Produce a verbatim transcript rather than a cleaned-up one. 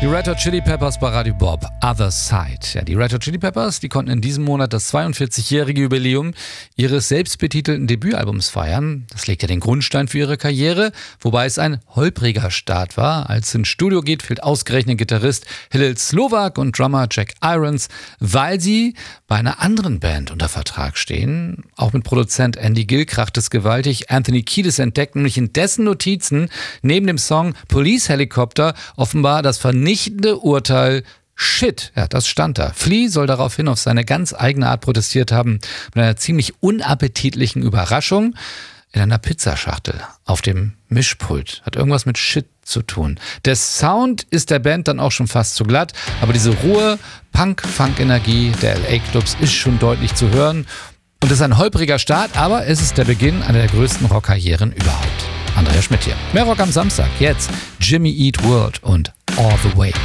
Die Red Hot Chili Peppers bei Radio Bob, Other Side. Ja, die Red Hot Chili Peppers, die konnten in diesem Monat das zweiundvierzigjährige Jubiläum ihres selbstbetitelten Debütalbums feiern. Das legt ja den Grundstein für ihre Karriere, wobei es ein holpriger Start war. Als es ins Studio geht, fehlt ausgerechnet Gitarrist Hillel Slovak und Drummer Jack Irons, weil sie bei einer anderen Band unter Vertrag stehen. Auch mit Produzent Andy Gill kracht es gewaltig. Anthony Kiedis entdeckt nämlich in dessen Notizen neben dem Song Police Helicopter offenbar das vernichtende Urteil Shit. Ja, das stand da. Flea soll daraufhin auf seine ganz eigene Art protestiert haben, mit einer ziemlich unappetitlichen Überraschung in einer Pizzaschachtel auf dem Mischpult. Hat irgendwas mit Shit zu tun. Der Sound ist der Band dann auch schon fast zu glatt, aber diese rohe Punk-Funk-Energie der L A-Clubs ist schon deutlich zu hören. Und es ist ein holpriger Start, aber es ist der Beginn einer der größten Rockkarrieren überhaupt. Andrea Schmidt hier. Mehr Rock am Samstag. Jetzt Jimmy Eat World und All the Way.